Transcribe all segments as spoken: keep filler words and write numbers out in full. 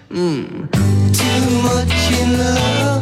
Mm. Too much in love.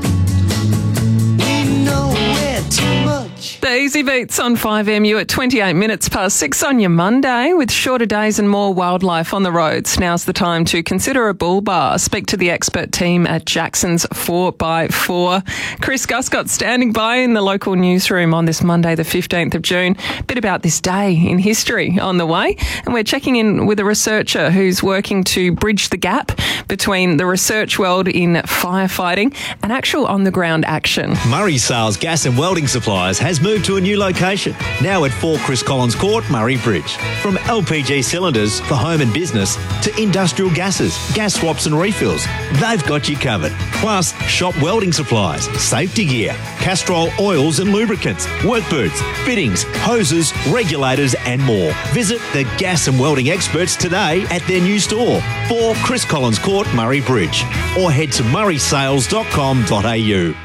We know we're too much. The Easy Beats on five M U at twenty-eight minutes past six on your Monday. With shorter days and more wildlife on the roads, now's the time to consider a bull bar. Speak to the expert team at Jackson's four by four. Chris Guscott standing by in the local newsroom on this Monday, the fifteenth of June. A bit about this day in history on the way. And we're checking in with a researcher who's working to bridge the gap between the research world in firefighting and actual on-the-ground action. Murray Sales Gas and Welding Supplies has moved to a new location, now at four Chris Collins Court, Murray Bridge. From L P G cylinders for home and business to industrial gases, gas swaps and refills, they've got you covered. Plus, shop welding supplies, safety gear, Castrol oils and lubricants, work boots, fittings, hoses, regulators and more. Visit the gas and welding experts today at their new store, four Chris Collins Court, Murray Bridge, or head to murray sales dot com dot a u.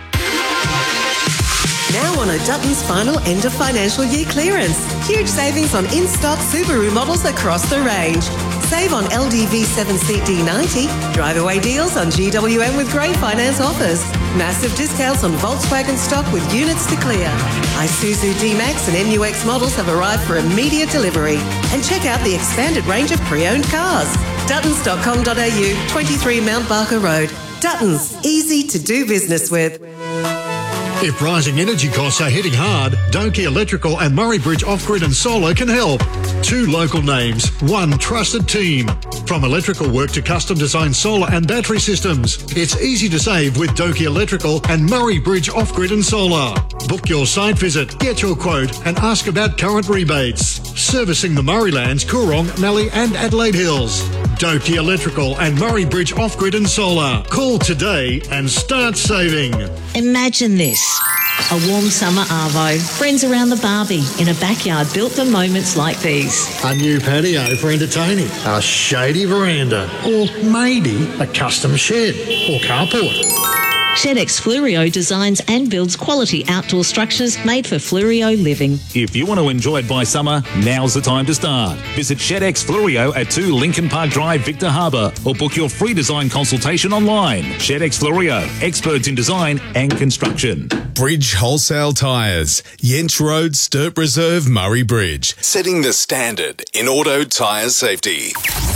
Now on O'Dutton's final end of financial year clearance. Huge savings on in-stock Subaru models across the range. Save on L D V seven seat D ninety, drive-away deals on G W M with great finance offers. Massive discounts on Volkswagen stock with units to clear. Isuzu D-Max and M U X models have arrived for immediate delivery. And check out the expanded range of pre-owned cars. duttons dot com dot a u, twenty-three Mount Barker Road. Duttons, easy to do business with. If rising energy costs are hitting hard, Donkey Electrical and Murray Bridge Off-Grid and Solar can help. Two local names, one trusted team. From electrical work to custom designed solar and battery systems, it's easy to save with Donkey Electrical and Murray Bridge Off-Grid and Solar. Book your site visit, get your quote and ask about current rebates. Servicing the Murraylands, Coorong, Mallee and Adelaide Hills. Donkey Electrical and Murray Bridge Off-Grid and Solar. Call today and start saving. Imagine this. A warm summer arvo, friends around the barbie, in a backyard built for moments like these. A new patio for entertaining, a shady veranda, or maybe a custom shed or carport. ShedX Flurio designs and builds quality outdoor structures made for Flurio living. If you want to enjoy it by summer, now's the time to start. Visit ShedX Flurio at two Lincoln Park Drive, Victor Harbour, or book your free design consultation online. ShedX Flurio, experts in design and construction. Bridge Wholesale Tyres, Yench Road, Sturp Reserve, Murray Bridge. Setting the standard in auto tyre safety.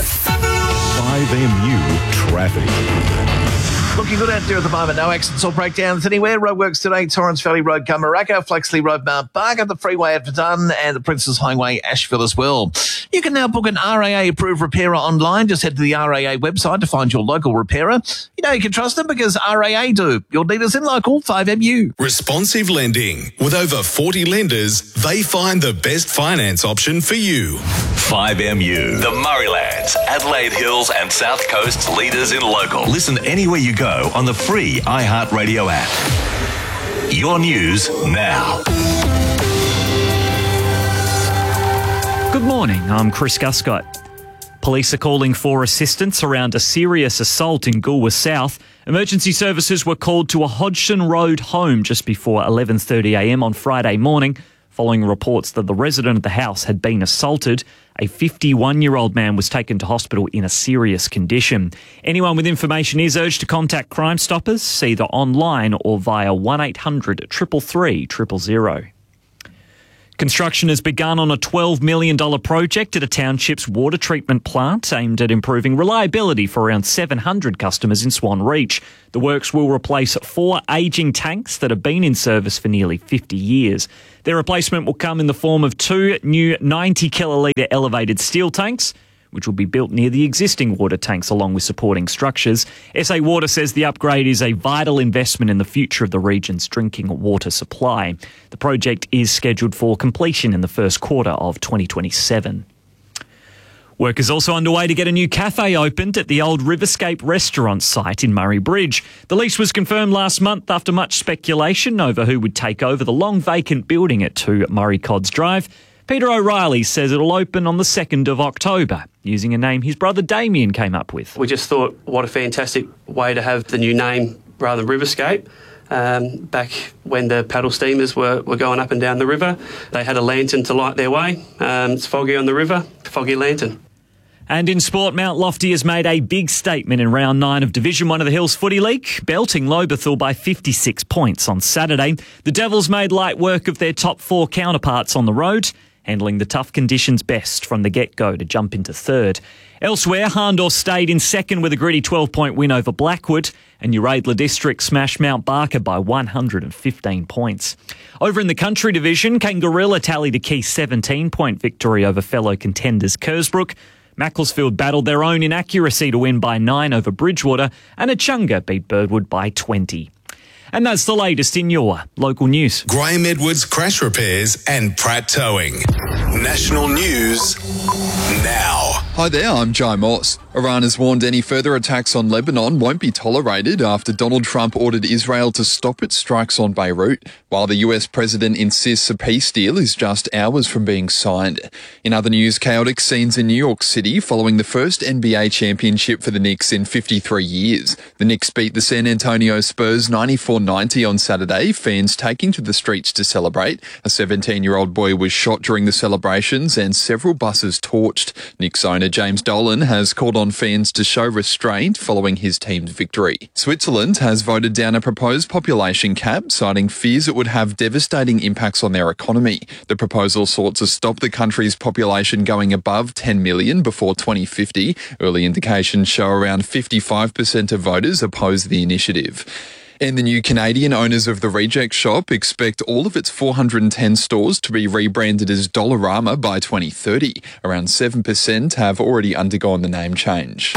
five M U Traffic. Looking good out there at the moment. No accidents or breakdowns anywhere. Roadworks today, Torrens Valley Road, Gumaraka, Flexley Road, Mount Barker, the freeway at Verdun, and the Princes Highway, Asheville as well. You can now book an R A A-approved repairer online. Just head to the R A A website to find your local repairer. You know you can trust them because R A A do. Your dealers in local, five M U. Responsive lending. With over forty lenders, they find the best finance option for you. five M U, the Murraylands, Adelaide Hills and South Coast's leaders in local. Listen anywhere you go on the free iHeartRadio app. Your news now. Good morning, I'm Chris Guscott. Police are calling for assistance around a serious assault in Goolwa South. Emergency services were called to a Hodgson Road home just before eleven thirty a m on Friday morning, following reports that the resident of the house had been assaulted. A fifty-one-year-old man was taken to hospital in a serious condition. Anyone with information is urged to contact Crime Stoppers, either online or via one eight hundred, three three three, zero zero. Construction has begun on a twelve million dollars project at a township's water treatment plant aimed at improving reliability for around seven hundred customers in Swan Reach. The works will replace four ageing tanks that have been in service for nearly fifty years. Their replacement will come in the form of two new ninety kilolitre elevated steel tanks, which will be built near the existing water tanks along with supporting structures. S A Water says the upgrade is a vital investment in the future of the region's drinking water supply. The project is scheduled for completion in the first quarter of twenty twenty-seven. Work is also underway to get a new cafe opened at the old Riverscape restaurant site in Murray Bridge. The lease was confirmed last month after much speculation over who would take over the long vacant building at two Murray Codds Drive. Peter O'Reilly says it'll open on the second of October, using a name his brother Damien came up with. We just thought, what a fantastic way to have the new name rather than Riverscape. Um, back when the paddle steamers were, were going up and down the river, they had a lantern to light their way. Um, it's foggy on the river, foggy lantern. And in sport, Mount Lofty has made a big statement in round nine of Division one of the Hills Footy League, belting Lobethal by fifty-six points on Saturday. The Devils made light work of their top four counterparts on the road, handling the tough conditions best from the get-go to jump into third. Elsewhere, Hahndorf stayed in second with a gritty twelve-point win over Blackwood, and Uradla District smashed Mount Barker by one hundred fifteen points. Over in the Country Division, Kangarilla tallied a key seventeen-point victory over fellow contenders Kersbrook. Macclesfield battled their own inaccuracy to win by nine over Bridgewater, and Echunga beat Birdwood by twenty. And that's the latest in your local news. Graham Edwards Crash Repairs and Pratt Towing. National news now. Hi there, I'm Jai Moss. Iran has warned any further attacks on Lebanon won't be tolerated after Donald Trump ordered Israel to stop its strikes on Beirut, while the U S president insists a peace deal is just hours from being signed. In other news, chaotic scenes in New York City following the first N B A championship for the Knicks in fifty-three years. The Knicks beat the San Antonio Spurs ninety-four ninety on Saturday, fans taking to the streets to celebrate. A seventeen-year-old boy was shot during the celebrations and several buses torched. Knicks owner James Dolan has called on fans to show restraint following his team's victory. Switzerland has voted down a proposed population cap, citing fears it would have devastating impacts on their economy. The proposal sought to stop the country's population going above ten million before twenty fifty. Early indications show around fifty-five percent of voters oppose the initiative. And the new Canadian owners of the Reject Shop expect all of its four hundred ten stores to be rebranded as Dollarama by twenty thirty. Around seven percent have already undergone the name change.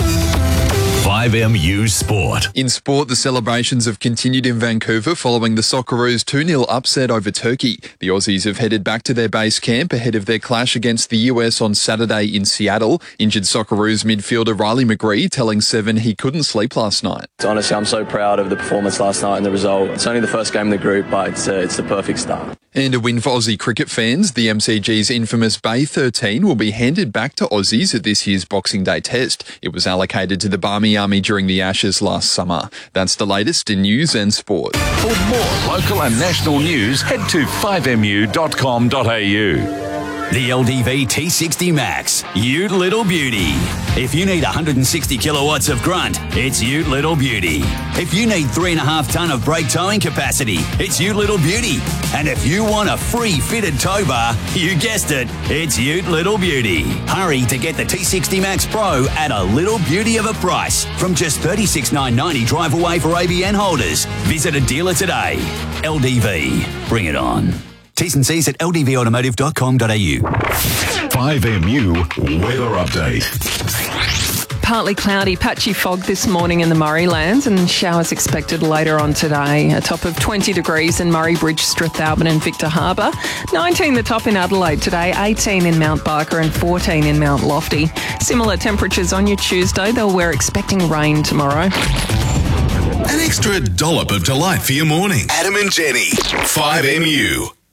five M U Sport. In sport, the celebrations have continued in Vancouver following the Socceroos two nil upset over Turkey. The Aussies have headed back to their base camp ahead of their clash against the U S on Saturday in Seattle. Injured Socceroos midfielder Riley McGree telling Seven he couldn't sleep last night. Honestly, I'm so proud of the performance last night and the result. It's only the first game in the group, but it's, uh, it's the perfect start. And a win for Aussie cricket fans. The M C G's infamous Bay thirteen will be handed back to Aussies at this year's Boxing Day test. It was allocated to the Barmy Army during the Ashes last summer. That's the latest in news and sport. For more local and national news, head to five m u dot com dot a u. The L D V T sixty Max, Ute Little Beauty. If you need one hundred sixty kilowatts of grunt, it's Ute Little Beauty. If you need three and a half tonne of brake towing capacity, it's Ute Little Beauty. And if you want a free fitted tow bar, you guessed it, it's Ute Little Beauty. Hurry to get the T sixty Max Pro at a little beauty of a price from just thirty-six thousand nine hundred ninety drive away for A B N holders. Visit a dealer today. L D V, bring it on. T's and C's at l d v automotive dot com dot a u. five M U weather update. Partly cloudy, patchy fog this morning in the Murraylands and showers expected later on today. A top of twenty degrees in Murray Bridge, Strathalbyn and Victor Harbour. nineteen the top in Adelaide today, eighteen in Mount Barker and fourteen in Mount Lofty. Similar temperatures on your Tuesday, though we're expecting rain tomorrow. An extra dollop of delight for your morning. Adam and Jenny, five M U.